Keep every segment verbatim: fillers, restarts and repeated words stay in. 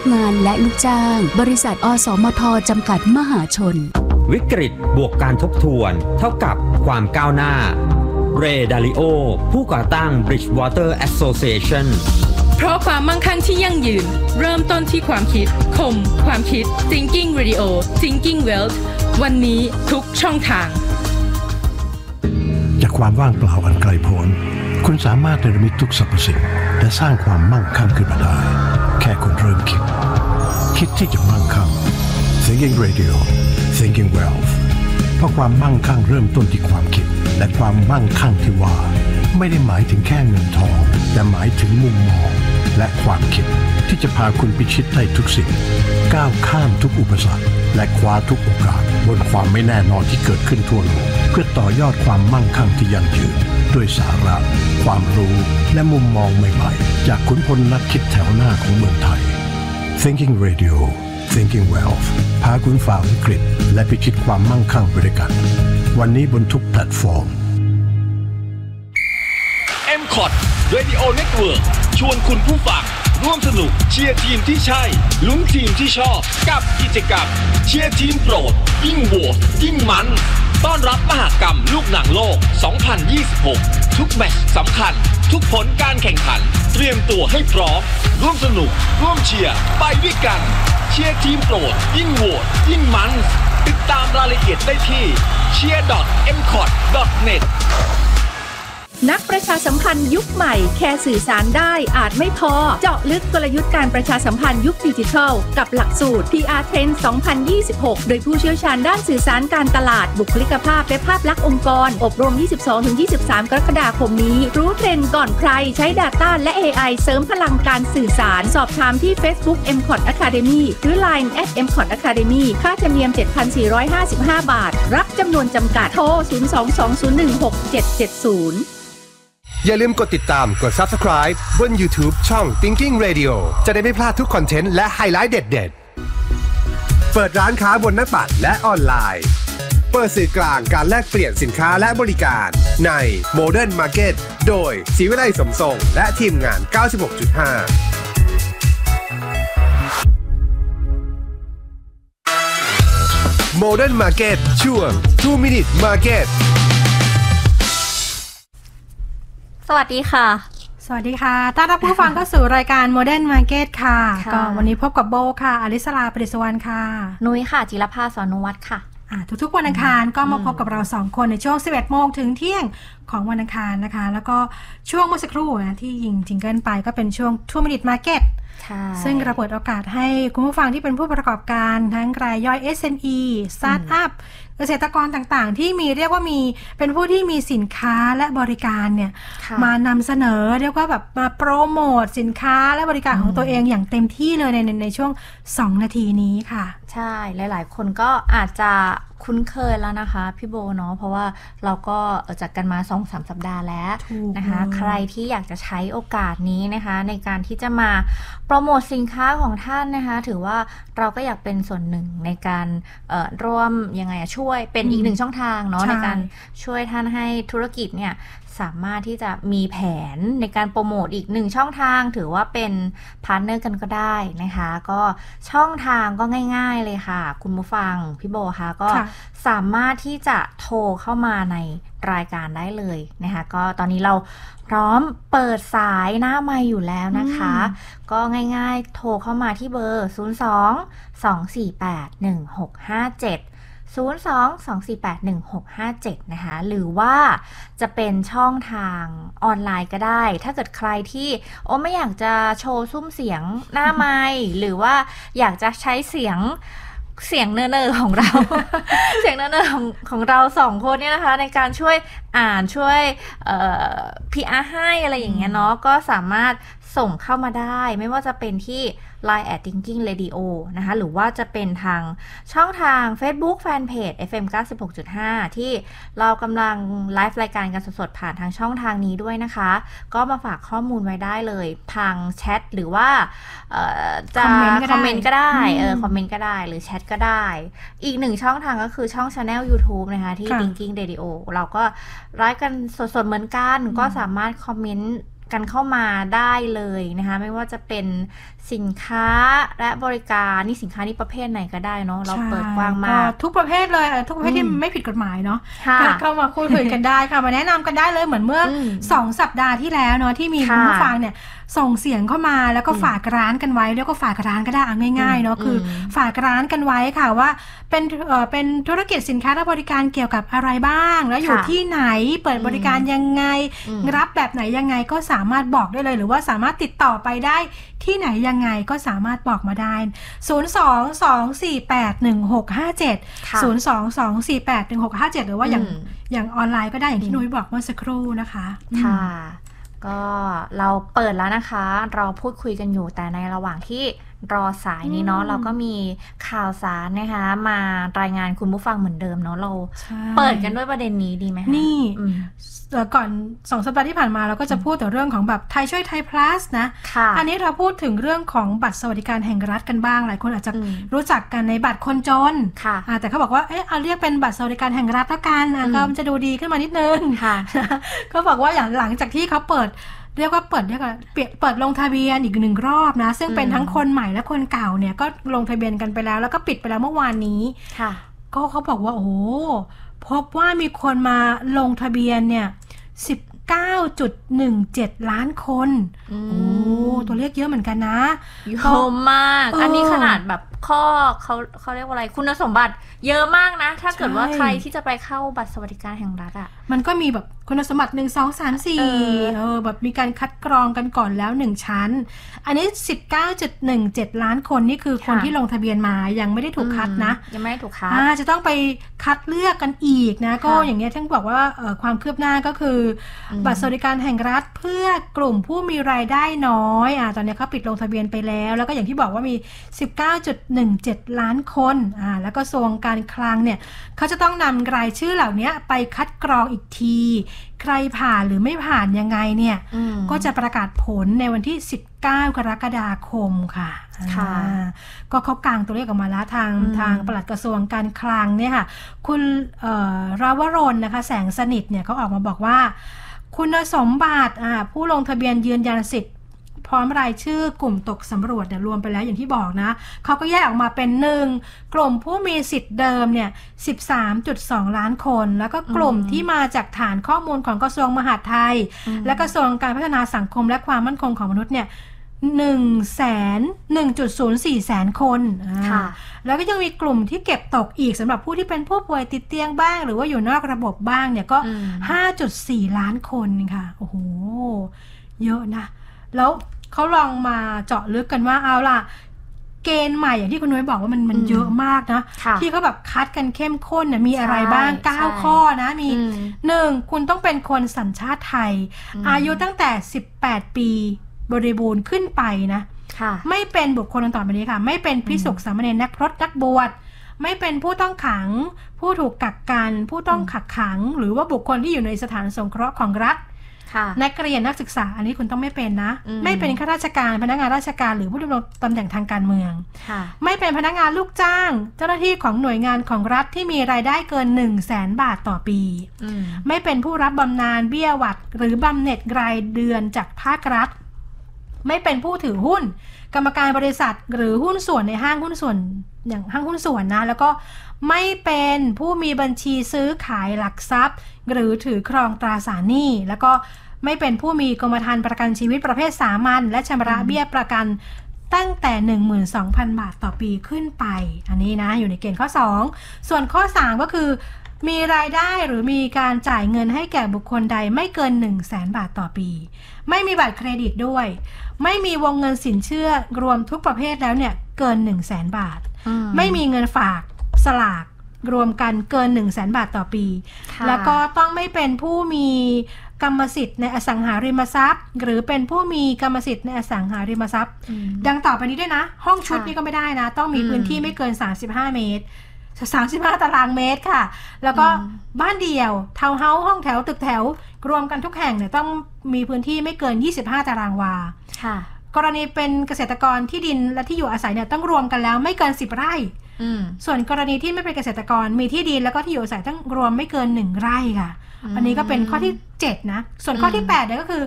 งานและลูกจ้างบริษัทอสมทจำกัดมหาชนวิกฤตบวกการทบทวนเท่ากับความก้าวหน้าเรย์ดาริโอผู้ก่อตั้ง Bridgewater Association เพราะความมั่งคั่งที่ยั่งยืนเริ่มต้นที่ความคิดคมความคิด Thinking Radio Thinking Wealth วันนี้ทุกช่องทางจากความว่างเปล่าอันไกลโพ้นคุณสามารถเนรมิตทุกสรรพสิ่งและสร้างความมั่งคั่งขึ้นมาได้แค่คุณเริ่มคิดคิดที่จะมั่งคั่ง Thinking Radio Thinking Wealth เพราะความมั่งคั่งเริ่มต้นที่ความคิดและความมั่งคั่งที่ว่าไม่ได้หมายถึงแค่เงินทองแต่หมายถึงมุมมองและความคิดที่จะพาคุณพิชิตได้ทุกสิ่งก้าวข้ามทุกอุปสรรคและคว้าทุกโอกาสบนความไม่แน่นอนที่เกิดขึ้นทั่วโลกเพื่อต่อยอดความมั่งคั่งที่ยั่งยืนด้วยสาระความรู้และมุมมองใหม่ๆจากขุนพลนักคิดแถวหน้าของเมืองไทย Thinking Radio Thinking Wealth พาคุณฝ่าวิกฤตและพิชิตความมั่งคั่งไปด้วยกันวันนี้บนทุกแพลตฟอร์มเอ็ม คอ ที Radio Network ชวนคุณผู้ฟังร่วมสนุกเชียร์ทีมที่ใช่ลุ้นทีมที่ชอบกับกิจกรรมเชียร์ทีมโปรดยิ่งโหวตยิ่งมันต้อนรับมหกรรมลูกหนังโลกสองพันยี่สิบหกทุกแมตช์สำคัญทุกผลการแข่งขันเตรียมตัวให้พร้อมร่วมสนุกร่วมเชียร์ไปด้วยกันเชียร์ทีมโปรดยิ่งโหวตยิ่งมันติดตามรายละเอียดได้ที่ เชียร์ ดอท เอ็ม คอ ที ดอท เน็ตนักประชาสัมพันธ์ยุคใหม่แค่สื่อสารได้อาจไม่พอเจาะลึกกลยุทธ์การประชาสัมพันธ์ยุคดิจิทัลกับหลักสูตร พี อาร์ Trend สองพันยี่สิบหกโดยผู้เชี่ยวชาญด้านสื่อสารการตลาดบุคลิกภาพและภาพลักษณ์องค์กรอบรม ยี่สิบสองถึงยี่สิบสาม กรกฎาคมนี้รู้เทรนด์ก่อนใครใช้ Data และ เอ ไอ เสริมพลังการสื่อสารสอบถามที่ Facebook เอ็ม คอ ที Academy หรือ ไลน์ แอท เอ็ม คอ ที Academy ค่าธรรมเนียม เจ็ดพันสี่ร้อยห้าสิบห้า บาทรับจำนวนจำกัดโทรศูนย์ สอง สอง ศูนย์ หนึ่ง หก เจ็ด เจ็ด ศูนย์อย่าลืมกดติดตามกด Subscribe บน YouTube ช่อง Thinking Radio จะได้ไม่พลาดทุกคอนเทนต์และไฮไลท์เด็ดๆเปิดร้านค้าบนหน้าปัดและออนไลน์เปิดสื่อกลางการแลกเปลี่ยนสินค้าและบริการใน Modern Market โดยศรีวิไลสมทรงและทีมงาน เก้าสิบหกจุดห้า Modern Market ช่วง two minute Market สวัสดีค่ะสวัสดีค่ะต้อนรับผู้ฟังเข้าสู่รายการ Modern Market ค่ะก็วันนี้พบกับโบค่ะอลิสราประดิษฐ์สุวรรณค่ะนุ้ยค่ะจิรภาสอนวัฒน์ค่ะทุกๆวันอังคารก็มาพบกับเราสองคนในช่วง สิบเอ็ดโมงถึงเที่ยงของวันอังคารนะคะแล้วก็ช่วงเมื่อสักครู่นะที่ยิงจิงเกิลไปก็เป็นช่วง two minute Market ซึ่งเราเปิดโอกาสให้คุณผู้ฟังที่เป็นผู้ประกอบการทั้งรายย่อย เอส เอ็ม อี สตาร์ทอัพเกษตรกรต่างๆที่มีเรียกว่ามีเป็นผู้ที่มีสินค้าและบริการเนี่ยมานำเสนอเรียกว่าแบบมาโปรโมทสินค้าและบริการของตัวเองอย่างเต็มที่เลยในในในช่วงสองนาทีนี้ค่ะใช่หลายๆคนก็อาจจะคุ้นเคยแล้วนะคะพี่โบเนาะเพราะว่าเราก็จัดกันมา สองถึงสาม สัปดาห์แล้วนะคะใครที่อยากจะใช้โอกาสนี้นะคะในการที่จะมาโปรโมทสินค้าของท่านนะคะถือว่าเราก็อยากเป็นส่วนหนึ่งในการร่วมยังไงช่วยเป็นอีกหนึ่งช่องทางเนาะ ใน, ในการช่วยท่านให้ธุรกิจเนี่ยสามารถที่จะมีแผนในการโปรโมทอีกหนึ่งช่องทางถือว่าเป็นพาร์ทเนอร์กันก็ได้นะคะก็ช่องทางก็ง่ายๆเลยค่ะคุณผู้ฟังพี่โบคะก็สามารถที่จะโทรเข้ามาในรายการได้เลยนะคะก็ตอนนี้เราพร้อมเปิดสายหน้าไมค์อยู่แล้วนะคะก็ง่ายๆโทรเข้ามาที่เบอร์ศูนย์ สอง สอง สี่ แปด หนึ่ง หก ห้า เจ็ดศูนย์ สอง สอง สี่ แปด หนึ่ง หก ห้า เจ็ดนะคะหรือว่าจะเป็นช่องทางออนไลน์ก็ได้ถ้าเกิดใครที่โอ้ไม่อยากจะโชว์ซุ้มเสียงหน้าไมค์หรือว่าอยากจะใช้เสียงเสียงเนอๆของเรา เสียงเนอๆของของเราสองคนเนี่ยนะคะในการช่วยอ่านช่วยเอ่อ พี อาร์ ให้อะไรอย่างเงี้ยเนาะก็สามารถส่งเข้ามาได้ไม่ว่าจะเป็นที่ ไลน์ แอท Thinking Radio นะคะหรือว่าจะเป็นทางช่องทาง Facebook Fanpage เอฟ เอ็ม เก้าสิบหกจุดห้า ที่เรากำลังไลฟ์รายการกันสดๆผ่านทางช่องทางนี้ด้วยนะคะก็มาฝากข้อมูลไว้ได้เลยทางแชทหรือว่าจะคอมเมนต์ก็ได้เออคอมเมนต์ก็ได้หรือแชทก็ได้อีกหนึ่งช่องทางก็คือช่อง Channel YouTube นะคะที่ Thinking Radio เราก็ไลฟ์กันสดๆเหมือนกันก็สามารถคอมเมนต์กันเข้ามาได้เลยนะคะไม่ว่าจะเป็นสินค้าและบริการนี่สินค้านี่ประเภทไหนก็ได้เนาะเราเปิดกว้างมากทุกประเภทเลยทุกประเภทที่ไม่ผิดกฎหมายเนาะเข้ามาคุยคุยกันได้ค่ะมาแนะนำกันได้เลยเหมือนเมื่อสองสัปดาห์ที่แล้วเนาะที่มีคุณผู้ฟังเนี่ยส่งเสียงเข้ามาแล้วก็ฝากร้านกันไว้แล้วก็ฝากร้านก็ได้ง่ายๆเนาะคือฝากร้านกันไว้ค่ะว่าเป็นเอ่อเป็นธุรกิจสินค้าและบริการเกี่ยวกับอะไรบ้างแล้วอยู่ที่ไหนเปิดบริการยังไงรับแบบไหนยังไงก็สามารถบอกได้เลยหรือว่าสามารถติดต่อไปได้ที่ไหนยังไงก็สามารถบอกมาได้ศูนย์ สอง สอง สี่ แปด หนึ่ง หก ห้า เจ็ด ศูนย์ สอง สอง สี่ แปด หนึ่ง หก ห้า เจ็ดหรือว่าอย่างอย่างออนไลน์ก็ได้อย่างที่นุ้ยบอกเมื่อสักครู่นะคะค่ะก็เราเปิดแล้วนะคะเราพูดคุยกันอยู่แต่ในระหว่างที่รอสายนี้เนาะเราก็มีข่าวสารนะคะมารายงานคุณผู้ฟังเหมือนเดิมเนาะเราเปิดกันด้วยประเด็นนี้ดีไหมคะนี่ก่อนสองสัปดาห์ที่ผ่านมาเราก็จะพูดแต่เรื่องของแบบไทยช่วยไทย plus นะอันนี้เราพูดถึงเรื่องของบัตรสวัสดิการแห่งรัฐกันบ้างหลายคนอาจจะรู้จักกันในบัตรคนจนแต่เขาบอกว่าเอ๊ะเอาเรียกเป็นบัตรสวัสดิการแห่งรัฐแล้วกันก็มันจะดูดีขึ้นมานิดนึงเขาบอกว่าอย่างหลังจากที่เขาเปิดเรียกว่าเปิดเรียกว่าเปิดลงทะเบียนอีกหนึ่งรอบนะซึ่งเป็นทั้งคนใหม่และคนเก่าเนี่ยก็ลงทะเบียนกันไปแล้วแล้วก็ปิดไปแล้วเมื่อวานนี้ก็เขาบอกว่าโอ้พบว่ามีคนมาลงทะเบียนเนี่ยสิบเก้าจุดหนึ่งเจ็ด ล้านคนโอ้ตัวเลขเยอะเหมือนกันนะเยอะมากอันนี้ขนาดแบบข้อเขาเขาเรียกว่าอะไรคุณสมบัติเยอะมากนะถ้าเกิดว่าใครที่จะไปเข้าบัตรสวัสดิการแห่งรัฐอ่ะมันก็มีแบบคุณสมบัติหนึ่ง สอง สาม สี่เออแบบมีการคัดกรองกันก่อนแล้วหนึ่งชั้นอันนี้ สิบเก้าจุดหนึ่งเจ็ด ล้านคนนี่คือคนที่ลงทะเบียนมายังไม่ได้ถูกคัดนะยังไม่ถูกคัดอ่าจะต้องไปคัดเลือกกันอีกนะก็อย่างเงี้ยท่านบอกว่าเอ่อความคืบหน้าก็คือบัตรสวัสดิการแห่งรัฐเพื่อกลุ่มผู้มีรายได้น้อยอ่าตอนนี้เขาปิดลงทะเบียนไปแล้วแล้วก็อย่างที่บอกว่ามี สิบเก้าจุดหนึ่งเจ็ด ล้านคนอ่าแล้วก็กระทรวงการคลังเนี่ยเขาจะต้องนำรายชื่อเหล่านี้ไปคัดกรองอีกทีใครผ่านหรือไม่ผ่านยังไงเนี่ยก็จะประกาศผลในวันที่สิบเก้ากรกฎาคมค่ะค่ะก็เขากางตัวเลขออกมาแล้วทางทางปลัดกระทรวงการคลังเนี่ยค่ะคุณราวรณนะคะแสงสนิทเนี่ยเขาออกมาบอกว่าคุณสมบัติผู้ลงทะเบียนยืนยันสิทธิ์พร้อมรายชื่อกลุ่มตกสำรวจเนี่ยรวมไปแล้วอย่างที่บอกนะเขาก็แยกออกมาเป็นหนึ่งกลุ่มผู้มีสิทธิ์เดิมเนี่ย สิบสามจุดสอง ล้านคนแล้วก็กลุ่มที่มาจากฐานข้อมูลของกระทรวงมหาดไทยและกระทรวงการพัฒนาสังคมและความมั่นคงของมนุษย์เนี่ยหนึ่งแสนหนึ่งจุดศูนย์สี่แสนคนแล้วก็ยังมีกลุ่มที่เก็บตกอีกสำหรับผู้ที่เป็นผู้ป่วยติดเตียงบ้างหรือว่าอยู่นอกระบบบ้างเนี่ยก็ ห้าจุดสี่ ล้านคนค่ะโอ้โหเยอะนะแล้วเขาลองมาเจาะลึกกันว่าเอาล่ะเกณฑ์ใหม่อย่างที่คุณนุ้ยบอกว่ามันมันเยอะมากนะที่เขาแบบคัดกันเข้มข้นเนี่ยมีอะไรบ้างเก้าข้อนะมีหนึ่งคุณต้องเป็นคนสัญชาติไทยอายุตั้งแต่สิบแปดปีบริบูรณ์ขึ้นไปนะไม่เป็นบุคคลต่อไปนี้ค่ะไม่เป็นภิกษุสามเณรนักพรตนักบวชไม่เป็นผู้ต้องขังผู้ถูกกักกันผู้ต้องขักขังหรือว่าบุคคลที่อยู่ในสถานสงเคราะห์ของรัฐนักเรียนนักศึกษาอันนี้คุณต้องไม่เป็นนะไม่เป็นข้าราชการพนักงานราชการหรือผู้ดำรงตำแหน่งทางการเมืองไม่เป็นพนักงานลูกจ้างเจ้าหน้าที่ของหน่วยงานของรัฐที่มีรายได้เกิน หนึ่งแสน บาทต่อปีไม่เป็นผู้รับบำนาญเบี้ยหวัดหรือบำเหน็จรายเดือนจากภาครัฐไม่เป็นผู้ถือหุ้นกรรมการบริษัทหรือหุ้นส่วนในห้างหุ้นส่วนอย่างห้างหุ้นส่วนนะแล้วก็ไม่เป็นผู้มีบัญชีซื้อขายหลักทรัพย์หรือถือครองตราสารหนี้แล้วก็ไม่เป็นผู้มีกรมธรรม์ประกันชีวิตประเภทสามัญและชำระเบี้ยประกันตั้งแต่ หนึ่งหมื่นสองพัน บาทต่อปีขึ้นไปอันนี้นะอยู่ในเกณฑ์ข้อสองส่วนข้อสามก็คือมีรายได้หรือมีการจ่ายเงินให้แก่บุคคลใดไม่เกิน หนึ่งแสน บาทต่อปีไม่มีบัตรเครดิตด้วยไม่มีวงเงินสินเชื่อรวมทุกประเภทแล้วเนี่ยเกิน หนึ่งแสน บาทไม่มีเงินฝากสลากรวมกันเกิน หนึ่งแสน บาทต่อปีแล้วก็ต้องไม่เป็นผู้มีกรรมสิทธิ์ในอสังหาริมทรัพย์หรือเป็นผู้มีกรรมสิทธิ์ในอสังหาริมทรัพย์ดังต่อไปนี้ด้วยนะห้องชุดนี่ก็ไม่ได้นะต้องมีพื้นที่ไม่เกินสามสิบห้าเมตรสามสิบห้าตารางเมตรค่ะแล้วก็บ้านเดี่ยวทาวน์เฮาส์ห้องแถวตึกแถวรวมกันทุกแห่งเนี่ยต้องมีพื้นที่ไม่เกินยี่สิบห้าตารางวาค่ะกรณีเป็นเกษตรกรที่ดินและที่อยู่อาศัยเนี่ยต้องรวมกันแล้วไม่เกินสิบไร่ส่วนกรณีที่ไม่เป็นเกษตรกรมีที่ดินแล้วก็ที่อยู่อาศัยต้องรวมไม่เกินหนึ่งไร่ค่ะอันนี้ก็เป็นข้อที่เจ็ดนะส่วนข้อที่แปดเนี่ยก็คือ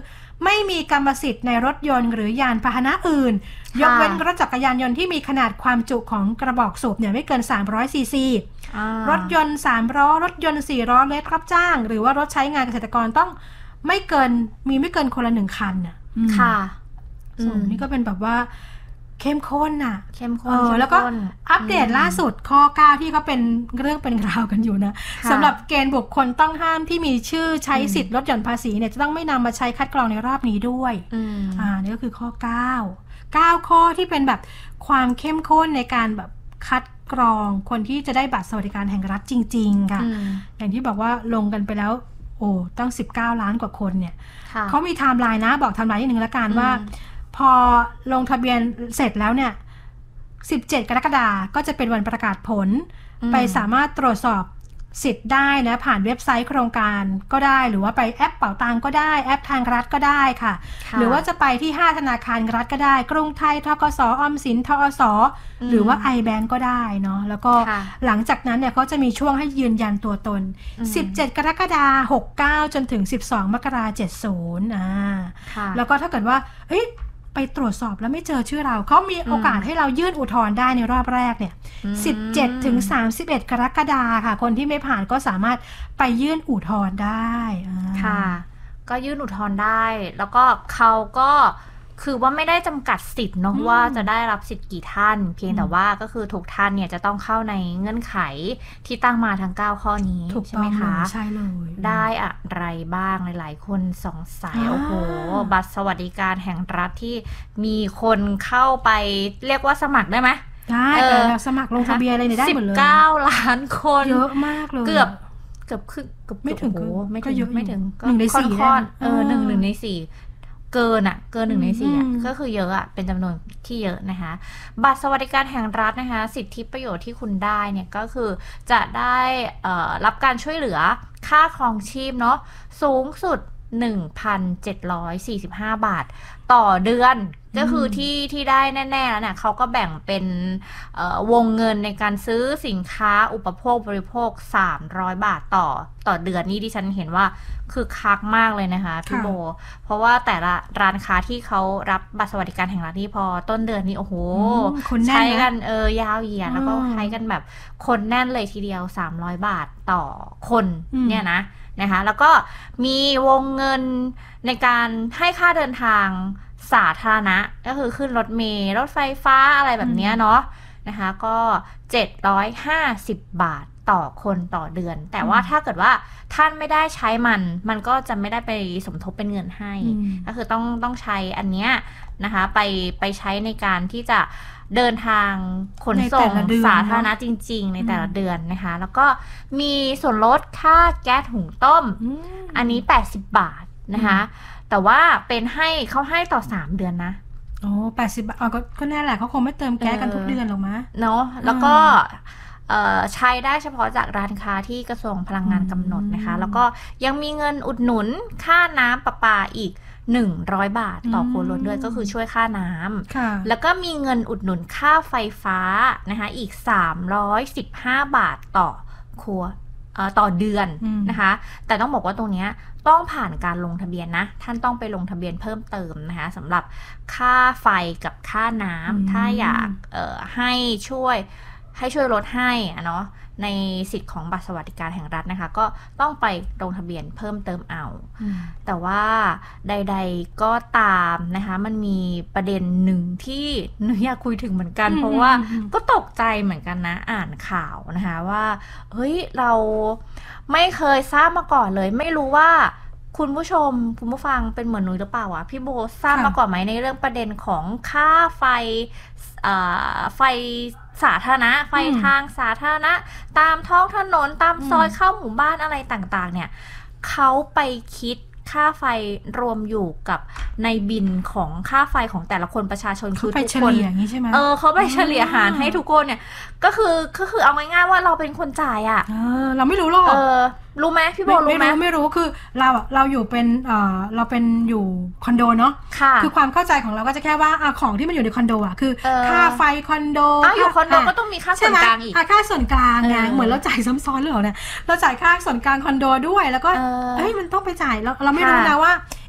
ไม่มีกรรมสิทธิ์ในรถยนต์หรือยานพาหนะอื่นยกเว้นรถจักรยานยนต์ที่มีขนาดความจุของกระบอกสูบเนี่ยไม่เกินสามร้อยซีซีรถยนต์สามล้อรถยนต์สี่ล้อรถรับจ้างหรือว่ารถใช้งานเกษตรกรต้องไม่เกินมีไม่เกินคนละหนึ่งคันน่ะค่ะส่วนนี้ก็เป็นแบบว่าเข้มข้นน่ะเข้มข้นแล้วก็อัปเดตล่าสุดข้อเก้าที่เขาเป็นเรื่องเป็นราวกันอยู่นะสำหรับเกณฑ์บุคคลต้องห้ามที่มีชื่อใช้สิทธิ์ลดหย่อนภาษีเนี่ยจะต้องไม่นำมาใช้คัดกรองในรอบนี้ด้วยอ่านี่ก็คือข้อเก้าเก้าข้อที่เป็นแบบความเข้มข้นในการแบบคัดกรองคนที่จะได้บัตรสวัสดิการแห่งรัฐจริงๆค่ะอย่างที่บอกว่าลงกันไปแล้วโอ้ตั้งสิบเก้าล้านกว่าคนเนี่ยเขามีไทม์ไลน์นะบอกไทม์ไลน์นิดนึงละกันว่าพอลงทะเบียนเสร็จแล้วเนี่ยสิบเจ็ดกรกฎาคมก็จะเป็นวันประกาศผลไปสามารถตรวจสอบสิทธิ์ได้นะผ่านเว็บไซต์โครงการก็ได้หรือว่าไปแอปเป๋าตังก็ได้แอปทางรัฐก็ได้ค่ะหรือว่าจะไปที่ห้าธนาคารรัฐก็ได้กรุงไทยธกส.ออมสินทอส.หรือว่า iBank ก็ได้เนาะแล้วก็หลังจากนั้นเนี่ยเขาจะมีช่วงให้ยืนยันตัวตนสิบเจ็ดกรกฎาคมหกสิบเก้าจนถึงสิบสองมกราคมเจ็ดสิบอ่าแล้วก็ถ้าเกิดว่าเฮ้ยไปตรวจสอบแล้วไม่เจอชื่อเราเขามีโอกาสให้เรายื่นอุทธรณ์ได้ในรอบแรกเนี่ยสิบเจ็ดถึงสามสิบเอ็ดกรกฎาคมค่ะคนที่ไม่ผ่านก็สามารถไปยื่นอุทธรณ์ได้ค่ะก็ยื่นอุทธรณ์ได้แล้วก็เขาก็คือว่าไม่ได้จำกัดสิทธิ์เนาะว่าจะได้รับสิทธิ์กี่ท่านเพียงแต่ว่าก็คือทุกท่านเนี่ยจะต้องเข้าในเงื่อนไขที่ตั้งมาทั้งเก้าข้อนี้ใช่ไหมคะใช่เลยได้อะไรบ้างหลายๆคนสงสัยโอ้โหบัตรสวัสดิการแห่งรัฐที่มีคนเข้าไปเรียกว่าสมัครได้ไหมได้แต่สมัครลงทะเบียนอะไรเนี่ยได้หมดเลยสิบเก้าล้านคนเยอะมากเลยเกือบเกือบคือเกือบไม่ถึงไม่ถึงไม่ถึงหนึ่งในสี่เออหนึ่งหนึ่งในสี่เกินอ่ะเกินหนึ่งในสี่อ่ะก็คือเยอะอ่ะเป็นจำนวนที่เยอะนะคะบัตรสวัสดิการแห่งรัฐนะคะสิทธิประโยชน์ที่คุณได้เนี่ยก็คือจะได้รับการช่วยเหลือค่าครองชีพเนาะสูงสุด หนึ่งพันเจ็ดร้อยสี่สิบห้า บาทต่อเดือนก็คือที่ที่ได้แน่ๆแล้วเนี่ยเขาก็แบ่งเป็นวงเงินในการซื้อสินค้าอุปโภคบริโภคสามร้อยบาทต่อต่อเดือนนี่ดิฉันเห็นว่าคือคักมากเลยนะคะพี่โบเพราะว่าแต่ละร้านค้าที่เขารับบัตรสวัสดิการแห่งรัฐนี่พอต้นเดือนนี้โอ้โหใช้กันเออยาวเหยียดแล้วก็ใช้กันแบบคนแน่นเลยทีเดียวสามร้อยบาทต่อคนเนี่ยนะนะคะแล้วก็มีวงเงินในการให้ค่าเดินทางสาธารณะก็คือขึ้นรถเมล์รถไฟฟ้าอะไรแบบนี้เนาะนะคะก็เจ็ดร้อยห้าสิบบาทต่อคนต่อเดือนแต่ว่าถ้าเกิดว่าท่านไม่ได้ใช้มันมันก็จะไม่ได้ไปสมทบเป็นเงินให้ก็คือต้องต้องใช้อันเนี้ยนะคะไปไปใช้ในการที่จะเดินทางขนส่งสาธารณะจริงๆในแต่ละเดือนนะคะแล้วก็มีส่วนลดค่าแก๊สหุงต้มอันนี้แปดสิบบาทนะคะแต่ว่าเป็นให้เขาให้ต่อสามเดือนนะโอ้แปดสิบบาทอ๋อก็แน่แหละเขาคงไม่เติมแก๊สกันทุกเดือนหรอกมั้ยเนาะแล้วก็ใช้ได้เฉพาะจากร้านค้าที่กระทรวงพลังงานกำหนดนะคะแล้วก็ยังมีเงินอุดหนุนค่าน้ำประปาอีกหนึ่งร้อยบาทต่อครัวเรือนด้วยก็คือช่วยค่าน้ำแล้วก็มีเงินอุดหนุนค่าไฟฟ้านะคะอีกสามร้อยสิบห้าบาทต่อครัวต่อเดือนนะคะแต่ต้องบอกว่าตรงนี้ต้องผ่านการลงทะเบียนนะท่านต้องไปลงทะเบียนเพิ่มเติมนะคะสำหรับค่าไฟกับค่าน้ำถ้าอยากให้ช่วยให้ช่วยลดให้อะเนาะในสิทธิ์ของบัตรสวัสดิการแห่งรัฐนะคะก็ต้องไปลงทะเบียนเพิ่มเติมเอาแต่ว่าใดๆก็ตามนะคะมันมีประเด็นหนึ่งที่หนูอยากคุยถึงเหมือนกันเพราะว่าก็ตกใจเหมือนกันนะอ่านข่าวนะคะว่าเฮ้ยเราไม่เคยทราบมาก่อนเลยไม่รู้ว่าคุณผู้ชมคุณผู้ฟังเป็นเหมือนหนูหรือเปล่าอ่ะพี่โบทราบมาก่อนไหมในเรื่องประเด็นของค่าไฟไฟสาธารณะไฟทางสาธารณะตามท้องถนนตามซอยเข้าหมู่บ้านอะไรต่างๆเนี่ยเขาไปคิดค่าไฟรวมอยู่กับในบินของค่าไฟของแต่ละคนประชาชนคือทุกคนอย่างนี้ใช่ไหมเออเขาไปเฉลี่ยหารให้ทุกคนเนี่ยก็คือก็คือเอาง่ายๆว่าเราเป็นคนจ่ายอ่ะเออเราไม่รู้หรอกเออรู้ไหมพี่โบรู้ไหมไม่รู้ไม่รู้คือเราอ่ะเราอยู่เป็นเออเราเป็นอยู่คอนโดเนาะคือความเข้าใจของเราก็จะแค่ว่าของที่มันอยู่ในคอนโดอ่ะคือค่าไฟคอนโดอยู่คอนโดก็ต้องมีค่าส่วนกลางอีกค่าส่วนกลางไงเหมือนเราจ่ายซ้ำซ้อนเลยเหรอเนี่ยเราจ่ายค่าส่วนกลางคอนโดด้วยแล้วก็เฮ้ยมันต้องไปจ่ายเราเราไม่รู้นะว่า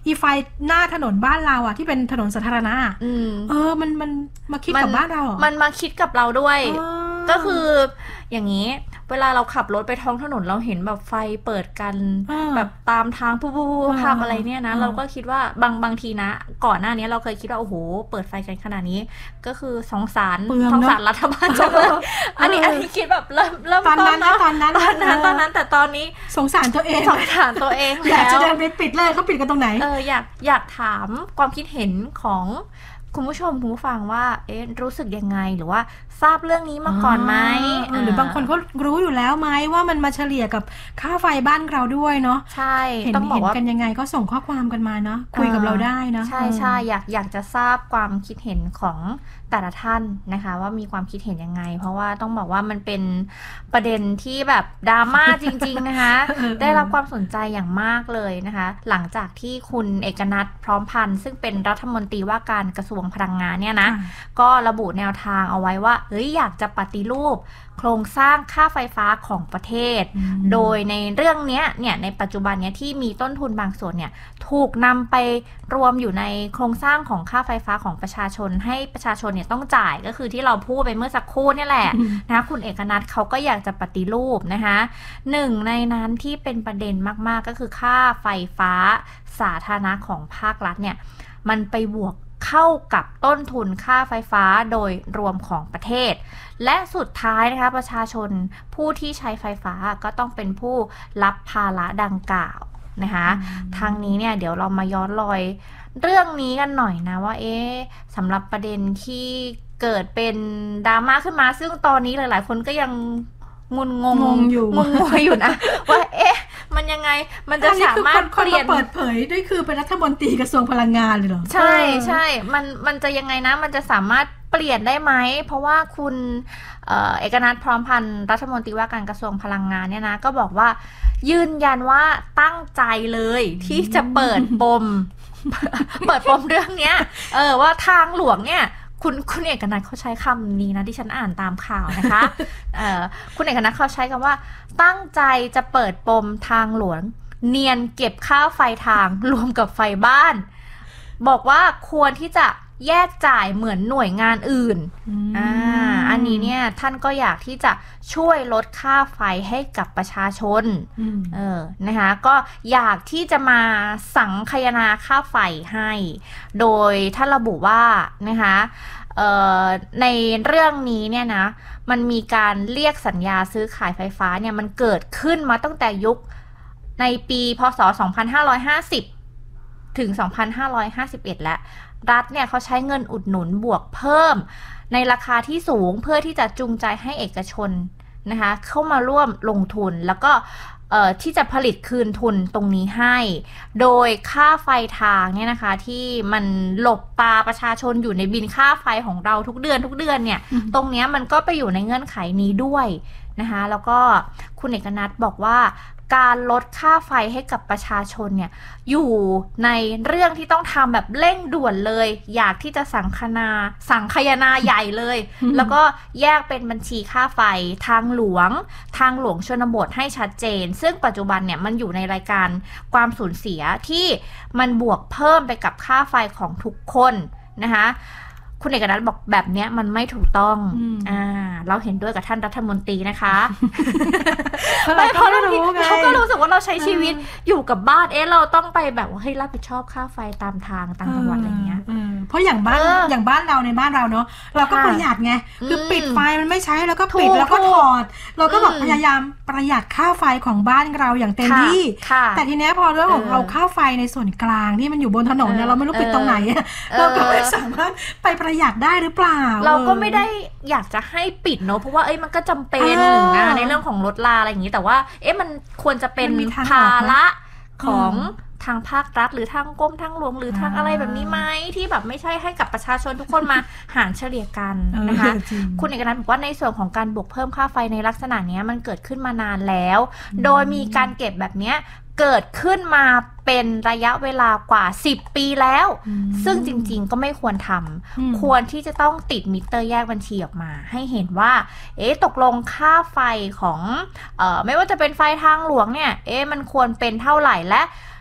อีไฟหน้าถนนบ้านเราอ่ะที่เป็นถนนสาธารณะเออมันมันมาคิดกับบ้านเราอ่ะมันมาคิดกับเราด้วยก็คืออย่างนี้เวลาเราขับรถไปท้องถนนเราเห็นแบบไฟเปิดกันแบบตามทางผู้ผู้ภาพอะไรเนี่ยนะเราก็คิดว่าบางบางทีนะก่อนหน้านี้เราเคยคิดว่าโอ้โหเปิดไฟกันขนาดนี้ก็คือสงสารสงสารรัฐบาลจังเลยอันนี้อันนี้คิดแบบเริ่มเริ่มตอนนั้นตอนนั้นตอนนั้นตอนนั้นแต่ตอนนี้สงสารตัวเองสงสารตัวเองอยากจะเดินไปปิดเลยเขาปิดกันตรงไหนเอออยากอยากถามความคิดเห็นของคุณผู้ชมคุณผู้ฟังว่าเอ๊ะรู้สึกยังไงหรือว่าทราบเรื่องนี้มาก่อนไหมหรือบางคนก็รู้อยู่แล้วไหมว่ามันมาเฉลี่ยกับค่าไฟบ้านเราด้วยเนาะใช่ต้องบอกว่ากันยังไงก็ส่งข้อความกันมาเนาะคุยกับเราได้นะใช่ใช่อยากอยากจะทราบความคิดเห็นของแต่ละท่านนะคะว่ามีความคิดเห็นยังไงเพราะว่าต้องบอกว่ามันเป็นประเด็นที่แบบดราม่าจริงๆนะคะ ได้รับความสนใจอย่างมากเลยนะคะหลังจากที่คุณเอกนัทพร้อมพันธ์ซึ่งเป็นรัฐมนตรีว่าการกระทรวงพลังงานเนี่ยนะก็ระบุแนวทางเอาไว้ว่าเฮ้ยอยากจะปฏิรูปโครงสร้างค่าไฟฟ้าของประเทศโดยในเรื่องนี้เนี่ยในปัจจุบันเนี่ยที่มีต้นทุนบางส่วนเนี่ยถูกนำไปรวมอยู่ในโครงสร้างของค่าไฟฟ้าของประชาชนให้ประชาชนเนี่ยต้องจ่ายก็คือที่เราพูดไปเมื่อสักครู่นี่แหละนะคุณเอกนัทเขาก็อยากจะปฏิรูปนะคะหนึ่งในนั้นที่เป็นประเด็นมากๆก็คือค่าไฟฟ้าสาธารณะของภาครัฐเนี่ยมันไปบวกเข้ากับต้นทุนค่าไฟฟ้าโดยรวมของประเทศและสุดท้ายนะคะประชาชนผู้ที่ใช้ไฟฟ้าก็ต้องเป็นผู้รับภาระดังกล่าวนะคะทางนี้เนี่ยเดี๋ยวเรามาย้อนรอยเรื่องนี้กันหน่อยนะว่าเอ๊ะสำหรับประเด็นที่เกิดเป็นดราม่าขึ้นมาซึ่งตอนนี้หลายๆคนก็ยังงุนงงอยู่งงงงอยู่นะว่าเอ๊ะมันยังไงมันจะสามารถเปลี่ยนเปิดเผยด้วยคือเป็นรัฐมนตรีกระทรวงพลังงานเลยเหรอใช่ใช่มันมันจะยังไงนะมันจะสามารถเปลี่ยนได้ไหมเพราะว่าคุณเอ่อเอกนัทพร้อมพันธ์รัฐมนตรีว่าการกระทรวงพลังงานเนี่ยนะก็บอกว่ายืนยันว่าตั้งใจเลยที่จะเปิดปม เปิดปมเรื่องเนี้ยเออว่าทางหลวงเนี่ยคุณคุณเอกนัทเขาใช้คำนี้นะที่ฉันอ่านตามข่าวนะคะ เอ่อคุณเอกนัทเขาใช้คำว่าตั้งใจจะเปิดปมทางหลวงเนียนเก็บค่าไฟทางรวมกับไฟบ้านบอกว่าควรที่จะแยกจ่ายเหมือนหน่วยงานอื่นอ่าอันนี้เนี่ยท่านก็อยากที่จะช่วยลดค่าไฟให้กับประชาชนเออนะคะก็อยากที่จะมาสังคายนาค่าไฟให้โดยท่านระบุว่านะคะในเรื่องนี้เนี่ยนะมันมีการเรียกสัญญาซื้อขายไฟฟ้าเนี่ยมันเกิดขึ้นมาตั้งแต่ยุคในปีพ.ศ. สองพันห้าร้อยห้าสิบถึงสองพันห้าร้อยห้าสิบเอ็ดและรัฐเนี่ยเขาใช้เงินอุดหนุนบวกเพิ่มในราคาที่สูงเพื่อที่จะจูงใจให้เอกชนนะคะเข้ามาร่วมลงทุนแล้วก็ที่จะผลิตคืนทุนตรงนี้ให้โดยค่าไฟทางเนี่ยนะคะที่มันหลบตาประชาชนอยู่ในบินค่าไฟของเราทุกเดือนทุกเดือนเนี่ยตรงนี้มันก็ไปอยู่ในเงื่อนไขนี้ด้วยนะคะแล้วก็คุณเอกนัทบอกว่าการลดค่าไฟให้กับประชาชนเนี่ยอยู่ในเรื่องที่ต้องทำแบบเร่งด่วนเลยอยากที่จะสังคนาสังคายนาใหญ่เลยแล้วก็แยกเป็นบัญชีค่าไฟทางหลวงทางหลวงชนบทให้ชัดเจนซึ่งปัจจุบันเนี่ยมันอยู่ในรายการความสูญเสียที่มันบวกเพิ่มไปกับค่าไฟของทุกคนนะคะคุณเอกนัทบอกแบบนี้มันไม่ถูกต้องอ่าเราเห็นด้วยกับท่านรัฐมนตรีนะคะไม่เพราะเราเขาก็รู้สึกว่าเราใช้ชีวิตอยู่กับบ้านเอ๊ะเราต้องไปแบบว่าให้รับผิดชอบค่าไฟตามทางต่างจังหวัดอะไรเงี้ยเพราะอย่างบ้านอย่างบ้านเราในบ้านเราเนาะเราก็ประหยัดไงคือปิดไฟมันไม่ใช้แล้วก็ปิดแล้วก็ถอดเราก็แบบพยายามประหยัดค่าไฟของบ้านเราอย่างเต็มที่แต่ทีนี้พอเรื่องของเราค่าไฟในส่วนกลางที่มันอยู่บนถนนเนี่ยเราไม่รู้ปิดตรงไหนเราก็ไม่สามารถไปประหยัดได้หรือเปล่าเราก็ไม่ได้อยากจะให้ปิดเนอะเพราะว่าเอ้ยมันก็จำเป็นนะในเรื่องของรถลาอะไรอย่างนี้แต่ว่าเอ๊ะมันควรจะเป็นภาระของทางภาครัฐหรือทางกรมทางหลวงหรือทางอะไรแบบนี้ไหมที่แบบไม่ใช่ให้กับประชาชนทุกคนมาหารเฉลี่ยกันนะคะคุณเอกนัทบอกว่าในส่วนของการบวกเพิ่มค่าไฟในลักษณะนี้มันเกิดขึ้นมานานแล้วโดยมีการเก็บแบบนี้เกิดขึ้นมาเป็นระยะเวลากว่าสิบปีแล้วซึ่งจริงๆก็ไม่ควรทำควรที่จะต้องติดมิเตอร์แยกบัญชีออกมาให้เห็นว่าเอ๊ะตกลงค่าไฟของเอ่อไม่ว่าจะเป็นไฟทางหลวงเนี่ยเอ๊ะมันควรเป็นเท่าไหร่และ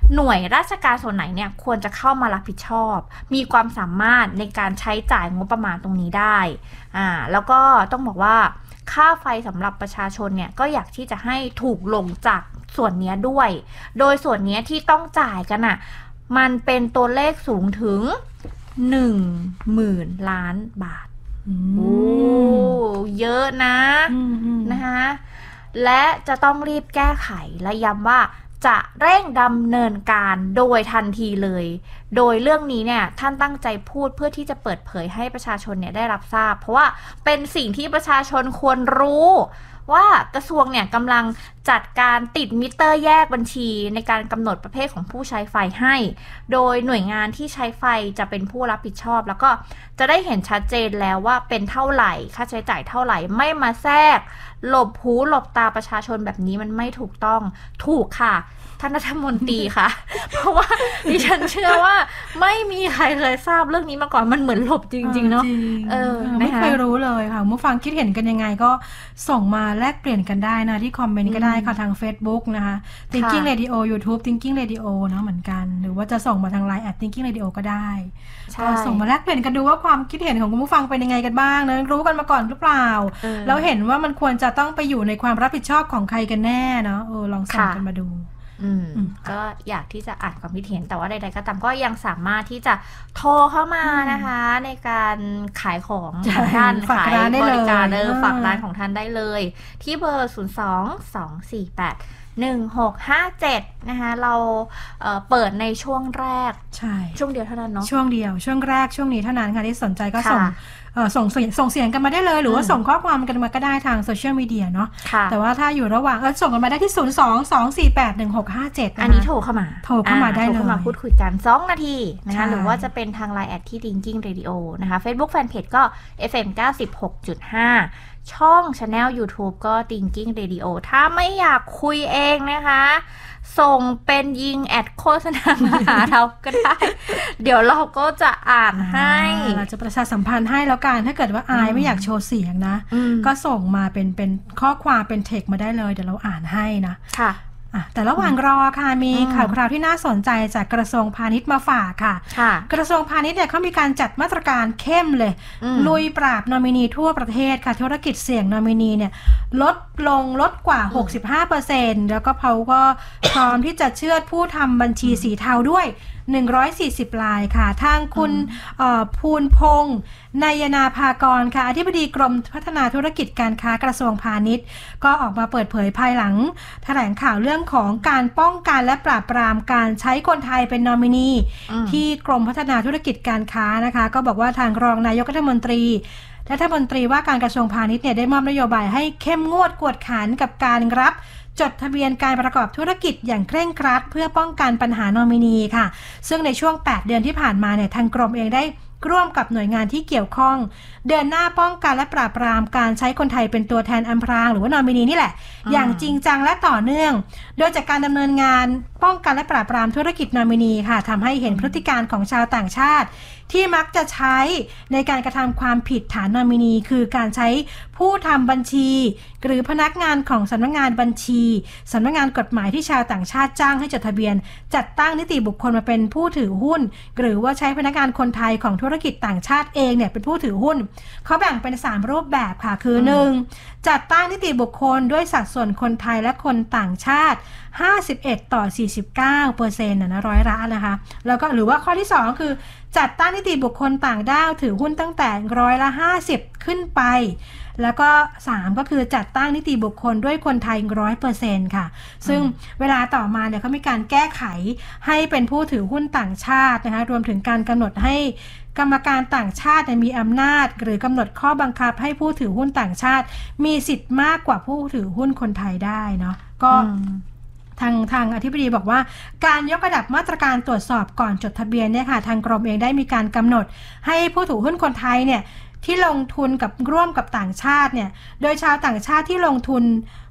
หน่วยราชการส่วนไหนเนี่ยควรจะเข้ามารับผิดชอบมีความสามารถในการใช้จ่ายงบประมาณตรงนี้ได้อ่าแล้วก็ต้องบอกว่าค่าไฟสำหรับประชาชนเนี่ยก็อยากที่จะให้ถูกลงจากส่วนนี้ด้วยโดยส่วนนี้ที่ต้องจ่ายกันอ่ะมันเป็นตัวเลขสูงถึงหนึ่งหมื่นล้านบาทโอ้เยอะนะนะคะและจะต้องรีบแก้ไขและย้ำว่าจะเร่งดำเนินการโดยทันทีเลยโดยเรื่องนี้เนี่ยท่านตั้งใจพูดเพื่อที่จะเปิดเผยให้ประชาชนเนี่ยได้รับทราบเพราะว่าเป็นสิ่งที่ประชาชนควรรู้ว่ากระทรวงเนี่ยกำลังจัดการติดมิเตอร์แยกบัญชีในการกำหนดประเภทของผู้ใช้ไฟให้โดยหน่วยงานที่ใช้ไฟจะเป็นผู้รับผิดชอบแล้วก็จะได้เห็นชัดเจนแล้วว่าเป็นเท่าไหร่ค่าใช้จ่ายเท่าไหร่ไม่มาแทรกหลบหูหลบตาประชาชนแบบนี้มันไม่ถูกต้องถูกค่ะท่านรัฐมนตรีค่ะ เพราะว่าดิฉันเชื่อว่าไม่มีใครเคยทราบเรื่องนี้มาก่อนมันเหมือนหลบจริงๆเนาะเออไม่เคยรู้เลยค่ะผู้ฟังคิดเห็นกันยังไงก็ส่งมาแลกเปลี่ยนกันได้นะที่คอมเมนต์ก็ได้ค่ะทาง Facebook นะคะ Thinking Radio YouTube Thinking Radio นะเหมือนกันหรือว่าจะส่งมาทาง ไลน์ แอท Thinking Radio ก็ได้ก็ส่งมาแลกเปลี่ยนกันดูว่าความคิดเห็นของคุณผู้ฟังเป็นยังไงกันบ้างนะรู้กันมาก่อนหรือเปล่าแล้วเห็นว่ามันควรจะต้องไปอยู่ในความรับผิดชอบของใครกันแน่เนาะเออลองส่งกันมาดูอืมก็อยากที่จะอ่านความคิดเห็นแต่ว่าใดๆก็ตามก็ยังสามารถที่จะโทรเข้ามานะคะในการขายของของท่านขายบริการเออฝากร้านของท่านได้เลยที่เบอร์ศูนย์ สอง สอง สี่ แปด หนึ่ง หก ห้า เจ็ดนะคะเราเอ่อเปิดในช่วงแรกใช่ช่วงเดียวเท่านั้นเนาะช่วงเดียวช่วงแรกช่วงนี้เท่านั้นค่ะที่สนใจก็ส่งเอ่อส่งส่งเสียงกันมาได้เลยหรือว่าส่งข้อความกันมาก็ได้ทางโซเชียลมีเดียเนาะแต่ว่าถ้าอยู่ระหว่างเออส่งกันมาได้ที่ศูนย์ สอง สอง สี่ แปด หนึ่ง หก ห้า เจ็ดอันนี้โทรเข้ามาโทรเข้ามาได้เลยโทรเข้ามาพูดคุยกันสองนาทีนะคะหรือว่าจะเป็นทาง ไลน์ แอทที่ Thinking Radio นะคะ Facebook Fanpage ก็ เอฟ เอ็ม เก้าสิบหกจุดห้า ช่อง Channel YouTube ก็ Thinking Radio ถ้าไม่อยากคุยเองนะคะส่งเป็นยิงแอดโฆษณามาหาเราก็ได้เดี๋ยวเราก็จะอ่านให้เราจะประชาสัมพันธ์ให้แล้วกันถ้าเกิดว่าอายไม่อยากโชว์เสียงนะก็ส่งมาเป็นเป็นข้อความเป็นเทคมาได้เลยเดี๋ยวเราอ่านให้นะค่ะแต่ระหว่างรอค่ะมีข่าวคราวที่น่าสนใจจากกระทรวงพาณิชย์มาฝากค่ะกระทรวงพาณิชย์เนี่ยเขามีการจัดมาตรการเข้มเลยลุยปราบนอมินีทั่วประเทศค่ะธุรกิจเสี่ยงนอมินีเนี่ยลดลงลดกว่า หกสิบห้าเปอร์เซ็นต์ แล้วก็เขาก็พร้อมที่จะเชื่อดผู้ทำบัญชีสีเทาด้วยหนึ่งร้อยสี่สิบรายค่ะทางคุณภูลพงษ์นายนาภากรค่ะอธิบดีกรมพัฒนาธุรกิจการค้ากระทรวงพาณิชย์ก็ออกมาเปิดเผยภายหลังแถลงข่าวเรื่องของการป้องกันและปราบปรามการใช้คนไทยเป็นนอมินีที่กรมพัฒนาธุรกิจการค้านะคะก็บอกว่าทางรองนายกรัฐมนตรีรัฐมนตรีว่าการกระทรวงพาณิชย์เนี่ยได้มอบนโยบายให้เข้มงวดกวดขันกับการรับจดทะเบียนการประกอบธุรกิจอย่างเคร่งครัดเพื่อป้องกันปัญหานอมินีค่ะซึ่งในช่วงแปดเดือนที่ผ่านมาเนี่ยทางกรมเองได้ร่วมกับหน่วยงานที่เกี่ยวข้องเดินหน้าป้องกันและปราบปรามการใช้คนไทยเป็นตัวแทนอำพรางหรือว่านอมินีนี่แหละ อ, อย่างจริงจังและต่อเนื่องโดยจากการดำเนินงานป้องกันและปราบปรามธุรกิจนอมินีค่ะทำให้เห็นพฤติการของชาวต่างชาติที่มักจะใช้ในการกระทำความผิดฐานนอมินีคือการใช้ผู้ทำบัญชีหรือพนักงานของสำนักงานบัญชีสำนักงานกฎหมายที่ชาวต่างชาติจ้างให้จดทะเบียนจัดตั้งนิติบุคคลมาเป็นผู้ถือหุ้นหรือว่าใช้พนักงานคนไทยของธุรกิจต่างชาติเองเนี่ยเป็นผู้ถือหุ้นเขาแบ่งเป็นสามรูปแบบค่ะคือ หนึ่ง จัดตั้งนิติบุคคลด้วยสัดส่วนคนไทยและคนต่างชาติห้าสิบเอ็ดต่อสี่สิบเก้าเปอร์เซ็นต์ นะนะร้อยละนะคะแล้วก็หรือว่าข้อที่สองคือจัดตั้งนิติบุคคลต่างด้าวถือหุ้นตั้งแต่ร้อยละห้าสิบขึ้นไปแล้วก็สามก็คือจัดตั้งนิติบุคคลด้วยคนไทย ร้อยเปอร์เซ็นต์ ค่ะซึ่งเวลาต่อมาเนี่ยเขามีการแก้ไขให้เป็นผู้ถือหุ้นต่างชาตินะคะรวมถึงการกำหนดให้กรรมการต่างชาติมีอำนาจหรือกำหนดข้อบังคับให้ผู้ถือหุ้นต่างชาติมีสิทธิ์มากกว่าผู้ถือหุ้นคนไทยได้เนาะก็ทางทางอธิบดีบอกว่าการยกระดับมาตรการตรวจสอบก่อนจดทะเบียนเนี่ยค่ะทางกรมเองได้มีการกำหนดให้ผู้ถือหุ้นคนไทยเนี่ยที่ลงทุนกับร่วมกับต่างชาติเนี่ยโดยชาวต่างชาติที่ลงทุน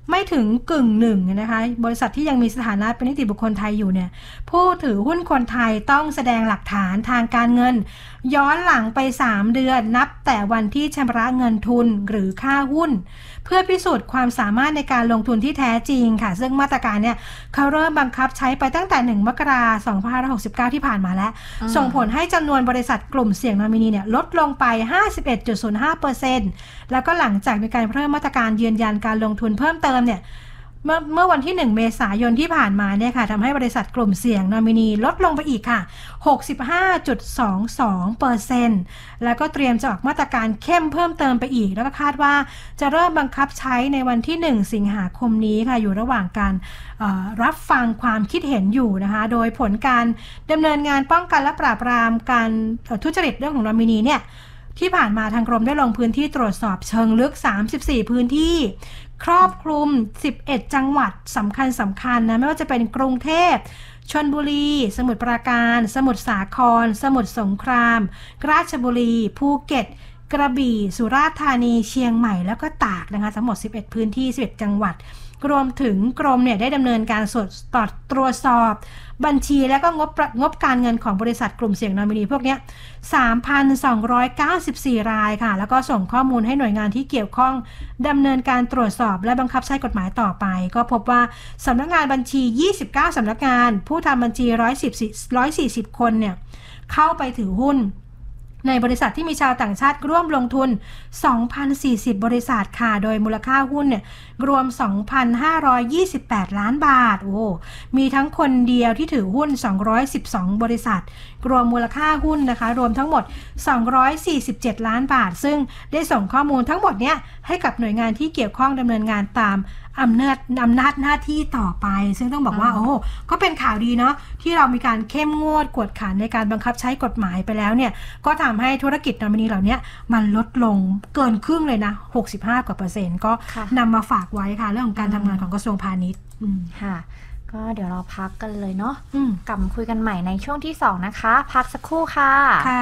ไม่ถึงกึ่งหนึ่งนะคะบริษัทที่ยังมีสถานะเป็นนิติบุคคลไทยอยู่เนี่ยผู้ถือหุ้นคนไทยต้องแสดงหลักฐานทางการเงินย้อนหลังไปสามเดือนนับแต่วันที่ชำระเงินทุนหรือค่าหุ้นเพื่อพิสูจน์ความสามารถในการลงทุนที่แท้จริงค่ะซึ่งมาตรการเนี่ยเขาเริ่มบังคับใช้ไปตั้งแต่หนึ่งมกราคมสองพันห้าร้อยหกสิบเก้าที่ผ่านมาแล้วส่งผลให้จำนวนบริษัทกลุ่มเสี่ยงนอมินีเนี่ยลดลงไป ห้าสิบเอ็ดจุดศูนย์ห้าเปอร์เซ็นต์ แล้วก็หลังจากมีการเพิ่มมาตรการยืนยันการลงทุนเพิ่มเติมเนี่ยเมื่อเมื่อวันที่หนึ่งเมษายนที่ผ่านมาเนี่ยค่ะทำให้บริษัทกลุ่มเสี่ยงนอมินีลดลงไปอีกค่ะ หกสิบห้าจุดสองสองเปอร์เซ็นต์ แล้วก็เตรียมจะออกมาตรการเข้มเพิ่มเติมไปอีกแล้วก็คาดว่าจะเริ่มบังคับใช้ในวันที่หนึ่งสิงหาคมนี้ค่ะอยู่ระหว่างการรับฟังความคิดเห็นอยู่นะคะโดยผลการดำเนินงานป้องกันและปราบปรามการทุจริตเรื่องของนอมินีเนี่ยที่ผ่านมาทางกรมได้ลงพื้นที่ตรวจสอบเชิงลึกสามสิบสี่พื้นที่ครอบคลุมสิบเอ็ดจังหวัดสำคัญสำคัญนะไม่ว่าจะเป็นกรุงเทพชลบุรีสมุทรปราการสมุทรสาครสมุทรสงครามราชบุรีภูเก็ตกระบี่สุราษฎร์ธานีเชียงใหม่แล้วก็ตากนะคะทั้งหมดสิบเอ็ดพื้นที่สิบเอ็ดจังหวัดรวมถึงกรมเนี่ยได้ดำเนินการตรวจตรวจสอบบัญชีและก็งบงบการเงินของบริษัทกลุ่มเสี่ยงนอมินีพวกนี้ สามพันสองร้อยเก้าสิบสี่ รายค่ะแล้วก็ส่งข้อมูลให้หน่วยงานที่เกี่ยวข้องดำเนินการตรวจสอบและบังคับใช้กฎหมายต่อไปก็พบว่าสำนักงานบัญชียี่สิบเก้าสำนักงานผู้ทำบัญชีหนึ่งร้อยสี่สิบคนเนี่ยเข้าไปถือหุ้นในบริษัทที่มีชาวต่างชาติร่วมลงทุน สองพันสี่สิบ บริษัทค่ะโดยมูลค่าหุ้นเนี่ยรวม สองพันห้าร้อยยี่สิบแปด ล้านบาทโอ้มีทั้งคนเดียวที่ถือหุ้นสองร้อยสิบสองบริษัทรวมมูลค่าหุ้นนะคะรวมทั้งหมดสองร้อยสี่สิบเจ็ดล้านบาทซึ่งได้ส่งข้อมูลทั้งหมดเนี้ยให้กับหน่วยงานที่เกี่ยวข้องดำเนินงานตามอำนาจอำนาจหน้าที่ต่อไปซึ่งต้องบอกว่าโอ้ก็เป็นข่าวดีเนาะที่เรามีการเข้มงวดกวดขันในการบังคับใช้กฎหมายไปแล้วเนี่ยก็ทำให้ธุรกิจนอมินีเหล่านี้มันลดลงเกินครึ่งเลยนะหกสิบห้ากว่าเปอร์เซ็นต์ก็นำมาฝากไว้ค่ะเรื่องของการทำงานของกระทรวงพาณิชย์ค่ะก็เดี๋ยวเราพักกันเลยเนาะกลับมาคุยกันใหม่ในช่วงที่สองนะคะพักสักครู่ค่ะค่ะ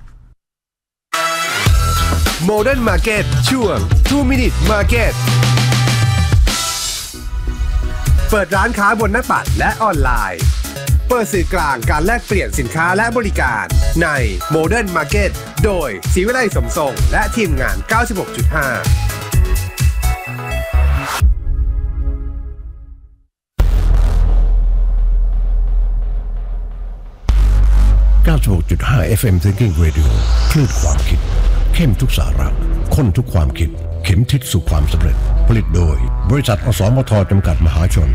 Modern Market ช่วง two minute Market เปิดร้านค้าบนหน้าปัดและออนไลน์เปิดสื่อกลางการแลกเปลี่ยนสินค้าและบริการใน Modern Market โดยศรีวิไลสมทรงและทีมงาน เก้าสิบหกจุดห้าเก้าสิบหกจุดห้า เอฟ เอ็ม Thinking Radio คลื่นความคิดเข้มทุกสาระข้นทุกความคิดเข็มทิศสู่ความสำเร็จผลิตโดยบริษัทอสมทจำกัดมหาชน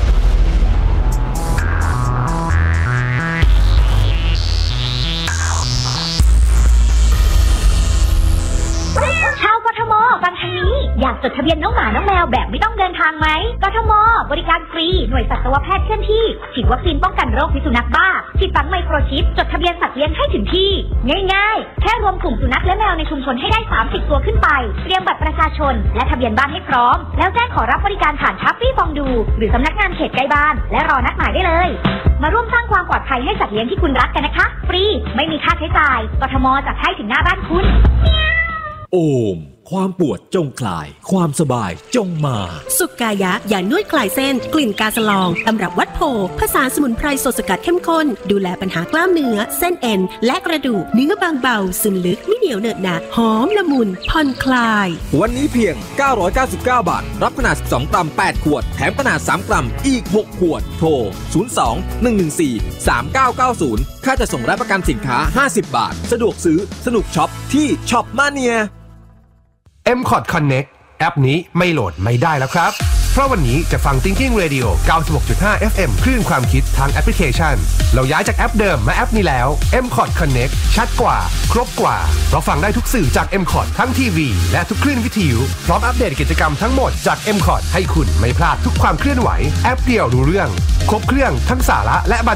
ฟังทางนี้อยากจดทะเบียนน้องหมาน้องแมวแบบไม่ต้องเดินทางไหมกทม.บริการฟรีหน่วยสัตวแพทย์เคลื่อนที่ฉีดวัคซีนป้องกันโรคพิษสุนัขบ้าฉีดฝังไมโครชิปจดทะเบียนสัตว์เลี้ยงให้ถึงที่ง่ายๆแค่รวมกลุ่มสุนัขและแมวในชุมชนให้ได้สามสิบตัวขึ้นไปเตรียมบัตรประชาชนและทะเบียนบ้านให้พร้อมแล้วแจ้งขอรับบริการผ่านทัฟฟี่ฟองดูหรือสำนักงานเขตใกล้บ้านและรอนัดหมายได้เลยมาร่วมสร้างความปลอดภัยให้สัตว์เลี้ยงที่คุณรักกันนะคะฟรีไม่มีค่าใช้จ่ายกทม.จัดให้ถึงหน้าบ้านคุณโอมความปวดจงคลายความสบายจงมาสุกายะยานวดคลายเส้นกลิ่นกาสลองตำรับวัดโพผสานสมุนไพรสดสกัดเข้มข้นดูแลปัญหากล้ามเนื้อเส้นเอ็นและกระดูกเนื้อบางเบาซึมลึกไม่เหนียวเหนอะหนะหอมละมุนผ่อนคลายวันนี้เพียงเก้าร้อยเก้าสิบเก้าบาทรับขนาดสิบสองกรัมแปดขวดแถมขนาดสามกรัมอีกหกขวดโทรศูนย์ สอง หนึ่ง หนึ่ง สี่ สาม เก้า เก้า ศูนย์ค่าจัดส่งและประกันสินค้าห้าสิบบาทสะดวกซื้อสนุกช็อปที่ช็อปมาเนียเอ็ม คอร์ด Connect แอปนี้ไม่โหลดไม่ได้แล้วครับเพราะวันนี้จะฟัง Thinking Radio เก้าสิบหกจุดห้า เอฟ เอ็ม คลื่นความคิดทางแอปพลิเคชันเราย้ายจากแอปเดิมมาแอปนี้แล้ว เอ็ม คอร์ด Connect ชัดกว่าครบกว่าเราฟังได้ทุกสื่อจาก เอ็ม คอร์ด ทั้งทีวีและทุกคลื่นวิทยุพร้อมอัปเดตกิจกรรมทั้งหมดจาก เอ็ม คอร์ด ให้คุณไม่พลาดทุกความเคลื่อนไหวแอปเดียวรู้เรื่องครบเครื่องทั้งสาระและบัน